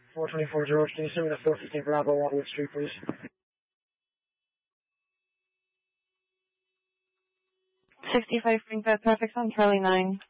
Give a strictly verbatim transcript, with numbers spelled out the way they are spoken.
four twenty-four George, can you send me to four fifteen Bravo, Wildwood Street, please? sixty-five Springfield traffic's on Charlie nine.